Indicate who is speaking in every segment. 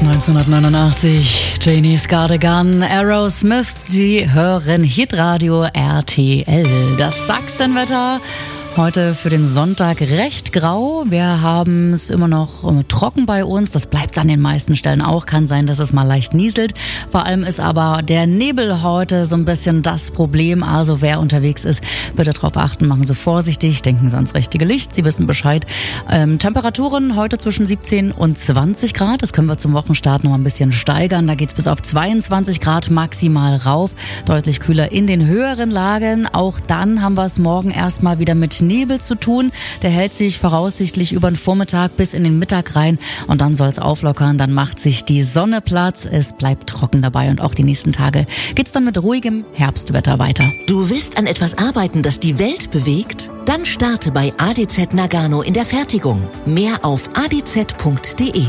Speaker 1: 1989, Janie's Got a Gun, Aerosmith, die hören Hitradio RTL. Das Sachsenwetter heute für den Sonntag recht grau. Wir haben es immer noch trocken bei uns. Das bleibt an den meisten Stellen auch. Kann sein, dass es mal leicht nieselt. Vor allem ist aber der Nebel heute so ein bisschen das Problem. Also wer unterwegs ist, bitte darauf achten. Machen Sie vorsichtig. Denken Sie ans richtige Licht. Sie wissen Bescheid. Temperaturen heute zwischen 17 und 20 Grad. Das können wir zum Wochenstart noch ein bisschen steigern. Da geht's bis auf 22 Grad maximal rauf. Deutlich kühler in den höheren Lagen. Auch dann haben wir es morgen erstmal wieder mit Nebel zu tun. Der hält sich voraussichtlich über den Vormittag bis in den Mittag rein und dann soll es auflockern. Dann macht sich die Sonne Platz. Es bleibt trocken dabei und auch die nächsten Tage geht's dann mit ruhigem Herbstwetter weiter.
Speaker 2: Du willst an etwas arbeiten, das die Welt bewegt? Dann starte bei ADZ Nagano in der Fertigung. Mehr auf adz.de.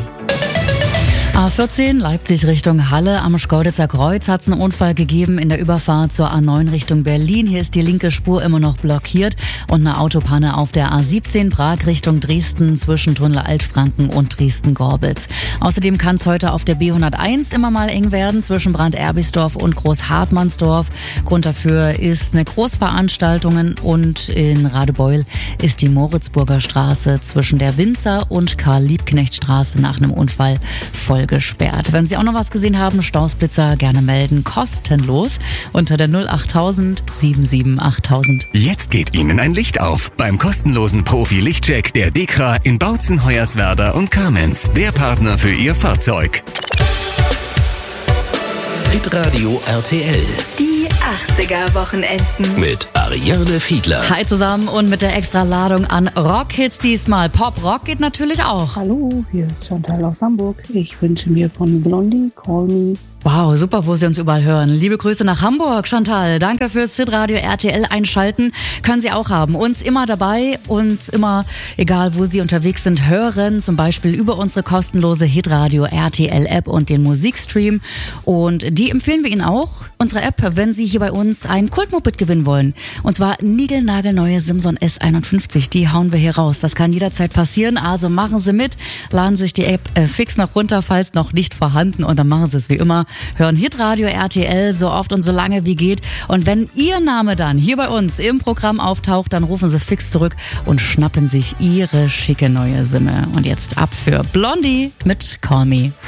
Speaker 1: A14 Leipzig Richtung Halle. Am Schkeuditzer Kreuz hat es einen Unfall gegeben in der Überfahrt zur A9 Richtung Berlin. Hier ist die linke Spur immer noch blockiert und eine Autopanne auf der A17 Prag Richtung Dresden zwischen Tunnel Altfranken und Dresden-Gorbitz. Außerdem kann es heute auf der B101 immer mal eng werden zwischen Brand-Erbisdorf und Großhartmannsdorf. Grund dafür ist eine Großveranstaltung und in Radebeul ist die Moritzburger Straße zwischen der Winzer- und Karl-Liebknecht-Straße nach einem Unfall voll gesperrt. Wenn Sie auch noch was gesehen haben, Stausblitzer gerne melden, kostenlos unter der 08000 7788000.
Speaker 3: Jetzt geht Ihnen ein Licht auf beim kostenlosen Profi-Lichtcheck der DEKRA in Bautzen, Hoyerswerda und Kamenz. Der Partner für Ihr Fahrzeug.
Speaker 4: Hitradio RTL.
Speaker 5: Die 80er-Wochenenden.
Speaker 4: Mit Ariane Fiedler.
Speaker 1: Hi zusammen und mit der Extra-Ladung an Rockhits diesmal. Pop-Rock geht natürlich auch.
Speaker 6: Hallo, hier ist Chantal aus Hamburg. Ich wünsche mir von Blondie Call Me.
Speaker 1: Wow, super, wo Sie uns überall hören. Liebe Grüße nach Hamburg, Chantal. Danke fürs Hitradio RTL einschalten. Können Sie auch haben. Uns immer dabei und immer, egal wo Sie unterwegs sind, hören. Zum Beispiel über unsere kostenlose Hitradio RTL App und den Musikstream. Und die empfehlen wir Ihnen auch. Unsere App, wenn Sie hier bei uns ein Kultmoped gewinnen wollen. Und zwar niegelnagelneue Simson S51. Die hauen wir hier raus. Das kann jederzeit passieren. Also machen Sie mit. Laden Sie sich die App fix noch runter, falls noch nicht vorhanden. Und dann machen Sie es wie immer. Hören Hitradio RTL so oft und so lange wie geht. Und wenn Ihr Name dann hier bei uns im Programm auftaucht, dann rufen Sie fix zurück und schnappen sich Ihre schicke neue Simme. Und jetzt ab für Blondie mit Call Me.